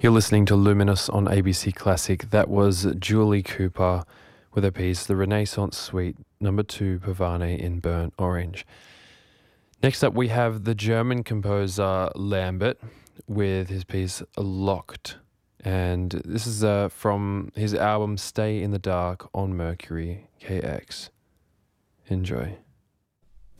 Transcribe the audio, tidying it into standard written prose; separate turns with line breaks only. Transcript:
You're listening to Luminous on ABC Classic. That was Julie Cooper with her piece, The Renaissance Suite, number 2, Pavane in Burnt Orange. Next up, we have the German composer Lambert with his piece Locked. And this is from his album Stay in the Dark on Mercury KX. Enjoy.